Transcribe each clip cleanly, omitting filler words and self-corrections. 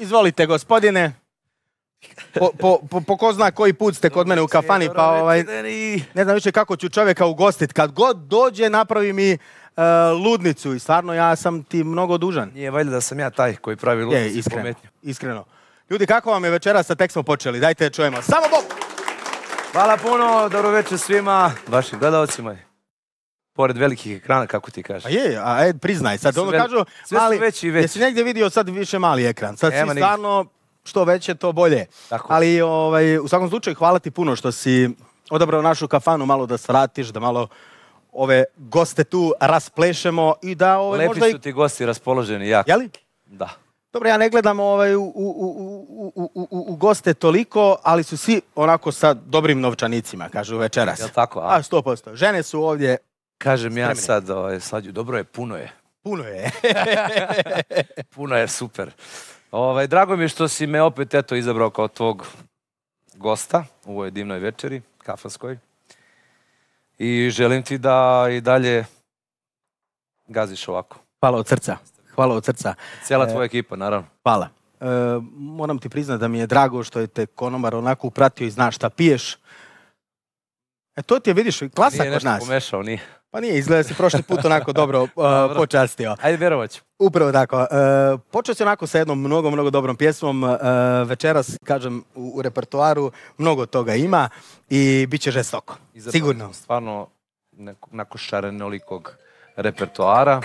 Izvolite, gospodine. Po ko zna koji put ste kod mene u kafani, pa ne znam više kako ću čovjeka ugostiti. Kad god dođe, napravi mi ludnicu i stvarno ja sam ti mnogo dužan. Nije valjda da sam ja taj koji pravi ludnicu po metnju. Iskreno. Ljudi, kako vam je večeras, sa tek smo počeli? Dajte čujemo. Samo Bog! Hvala puno, dobro večer svima, vašim gledalcima. Pored velikih ekrana, kako ti kažeš. Priznaj, sad ono kažu, mali, veći i veći. Jesi negdje vidio sad više mali ekran? Sad si stvarno, što veće, to bolje. Tako. Ali u svakom slučaju, hvala ti puno što si odabrao našu kafanu, malo da svratiš, da malo ove goste tu rasplešemo i da... Lepi su ti gosti raspoloženi, jako. Jeli? Da. Dobro, ja ne gledam u goste toliko, ali su svi onako sa dobrim novčanicima, kažu večeras. Jel' tako? 100%. Žene su ovdje... Kažem ja sad, Slađu, dobro je, puno je. Puno je. Puno je, super. Drago mi je što si me opet izabrao kao tvog gosta u ovoj divnoj večeri, kafanskoj. I želim ti da i dalje gaziš ovako. Hvala od srca. Hvala od srca. Cijela tvoja ekipa, naravno. Hvala. Moram ti priznati da mi je drago što je te konobar onako upratio i znaš šta piješ. To ti je, vidiš, klasa kod nas. Nije nešto pomešao, nije. Pa nije, izgleda si prošli put onako dobro počastio. Ajde, vjerovat ću. Upravo tako. Počeo si onako sa jednom mnogo dobrom pjesmom. Večeras, kažem, u repertoaru mnogo toga ima i bit će žestoko. Sigurno. Stvarno, nakon šarenolikog repertoara.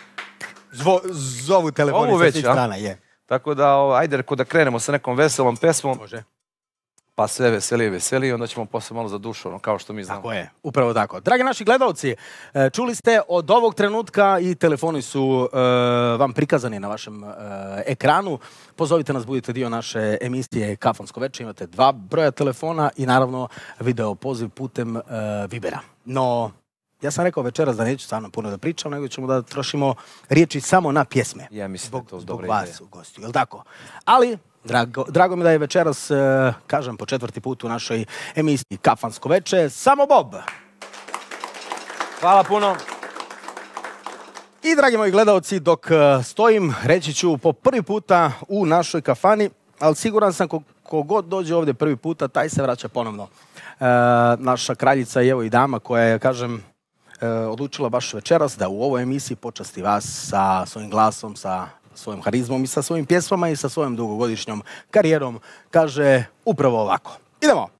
Zovu telefoni sa svih strana, je. Tako da, ajde, da krenemo sa nekom veselom pesmom. Može. Pa sve veselije, onda ćemo posle malo za dušu, kao što mi znamo. Tako je, upravo tako. Dragi naši gledalci, čuli ste od ovog trenutka i telefoni su vam prikazani na vašem ekranu. Pozovite nas, budite dio naše emisije Kafansko večer. Imate 2 broja telefona i naravno video poziv putem Vibera. No, ja sam rekao večeras da neću stvarno puno da pričam, nego ćemo da trošimo riječi samo na pjesme. Ja mislim da je to dobra ideja. Zbog vas u gostiju, je li tako? Ali... Drago mi da je večeras, kažem, po 4. put u našoj emisiji Kafansko veče. Samo Bob! Hvala puno! I, dragi moji gledalci, dok stojim, reći ću po prvi puta u našoj kafani, ali siguran sam kogod dođe ovdje prvi puta, taj se vraća ponovno. Naša kraljica i evo i dama koja je, kažem, odlučila baš večeras da u ovoj emisiji počasti vas sa svojim glasom, sa svojim harizmom i sa svojim pjesmama i sa svojom dugogodišnjom karijerom, kaže upravo ovako. Idemo!